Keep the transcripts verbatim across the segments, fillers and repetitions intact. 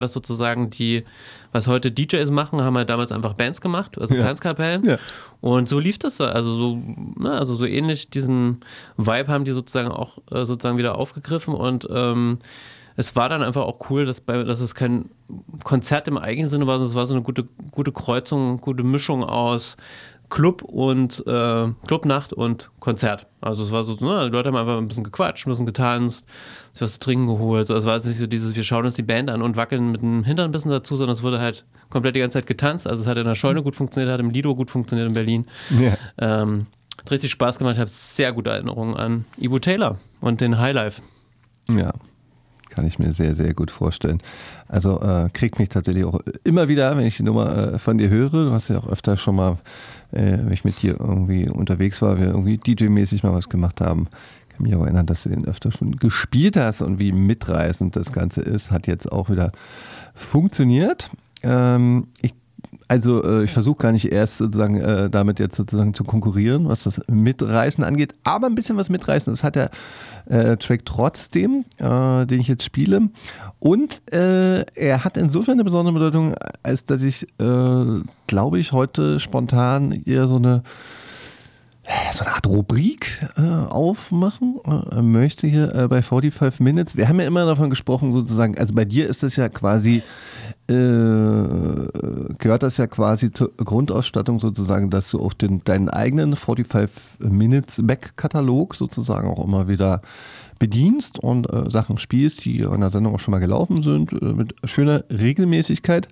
das sozusagen die, was heute D Js machen, haben halt damals einfach Bands gemacht, also ja. Tanzkapellen. Ja. Und so lief das, also so, ne, also so ähnlich diesen Vibe haben die sozusagen auch äh, sozusagen wieder aufgegriffen und ähm, es war dann einfach auch cool, dass, bei, dass es kein Konzert im eigenen Sinne war, sondern es war so eine gute, gute Kreuzung, gute Mischung aus Club und äh, Clubnacht und Konzert. Also es war so, ne, die Leute haben einfach ein bisschen gequatscht, ein bisschen getanzt, sich was zu trinken geholt. Also es war jetzt nicht so dieses, wir schauen uns die Band an und wackeln mit dem Hintern ein bisschen dazu, sondern es wurde halt komplett die ganze Zeit getanzt. Also es hat in der Scheune gut funktioniert, hat im Lido gut funktioniert in Berlin. Ja. Ähm, hat richtig Spaß gemacht. Ich habe sehr gute Erinnerungen an Ibu Taylor und den Highlife. Ja. Kann ich mir sehr, sehr gut vorstellen. Also äh, kriegt mich tatsächlich auch immer wieder, wenn ich die Nummer äh, von dir höre. Du hast ja auch öfter schon mal, äh, wenn ich mit dir irgendwie unterwegs war, wir irgendwie D J-mäßig mal was gemacht haben. Ich kann mich auch erinnern, dass du den öfter schon gespielt hast und wie mitreißend das Ganze ist. Hat jetzt auch wieder funktioniert. Ähm, ich Also äh, ich versuche gar nicht erst sozusagen äh, damit jetzt sozusagen zu konkurrieren, was das Mitreißen angeht, aber ein bisschen was mitreißen, das hat der äh, Track trotzdem, äh, den ich jetzt spiele, und äh, er hat insofern eine besondere Bedeutung, als dass ich, äh, glaube ich, heute spontan eher so eine so eine Art Rubrik äh, aufmachen äh, möchte hier äh, bei forty-five Minutes. Wir haben ja immer davon gesprochen, sozusagen, also bei dir ist das ja quasi, äh, gehört das ja quasi zur Grundausstattung sozusagen, dass du auf den, deinen eigenen forty-five Minutes Back-Katalog sozusagen auch immer wieder bedienst und äh, Sachen spielst, die in der Sendung auch schon mal gelaufen sind, äh, mit schöner Regelmäßigkeit.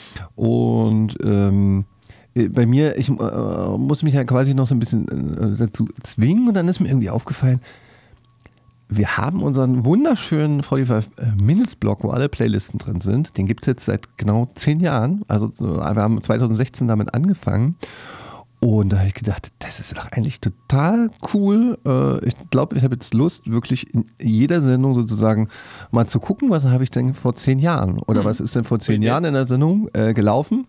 Und ähm, bei mir, ich äh, muss mich ja quasi noch so ein bisschen äh, dazu zwingen, und dann ist mir irgendwie aufgefallen, wir haben unseren wunderschönen forty-five Minutes Blog, wo alle Playlisten drin sind. Den gibt es jetzt seit genau zehn Jahren. Also wir haben zwanzig sechzehn damit angefangen. Und da habe ich gedacht, das ist doch eigentlich total cool. Äh, ich glaube, ich habe jetzt Lust, wirklich in jeder Sendung sozusagen mal zu gucken, was habe ich denn vor zehn Jahren oder mhm. was ist denn vor zehn okay. Jahren in der Sendung äh, gelaufen.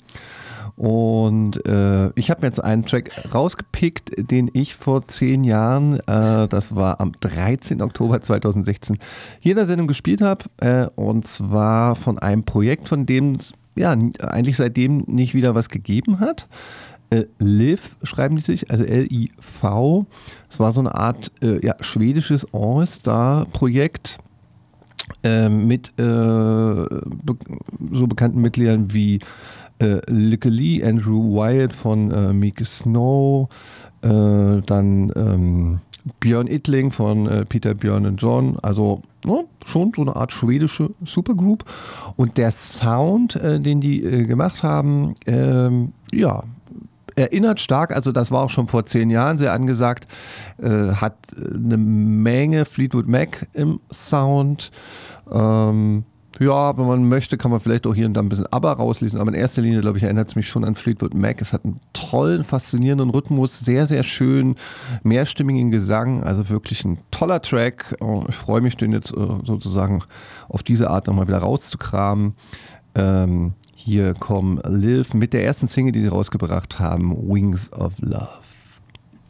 Und äh, ich habe mir jetzt einen Track rausgepickt, den ich vor zehn Jahren, äh, das war am dreizehnten Oktober zweitausendsechzehn, hier in der Sendung gespielt habe. Äh, und zwar von einem Projekt, von dem es ja eigentlich seitdem nicht wieder was gegeben hat. Äh, Liv schreiben die sich, also L I V. Es war so eine Art äh, ja, schwedisches All-Star-Projekt äh, mit äh, be- so bekannten Mitgliedern wie Äh, Lykke Li, Andrew Wyatt von äh, Meek Snow, äh, dann ähm, Björn Ittling von äh, Peter, Björn und John, also ne, schon so eine Art schwedische Supergroup. Und der Sound, äh, den die äh, gemacht haben, ähm, ja, erinnert stark, also das war auch schon vor zehn Jahren sehr angesagt, äh, hat eine Menge Fleetwood Mac im Sound, ähm, ja, wenn man möchte, kann man vielleicht auch hier und da ein bisschen ABBA rauslesen, aber in erster Linie, glaube ich, erinnert es mich schon an Fleetwood Mac. Es hat einen tollen, faszinierenden Rhythmus, sehr, sehr schön, mehrstimmigen Gesang, also wirklich ein toller Track. Ich freue mich, den jetzt sozusagen auf diese Art nochmal wieder rauszukramen. Ähm, hier kommen Liv mit der ersten Single, die sie rausgebracht haben, Wings of Love.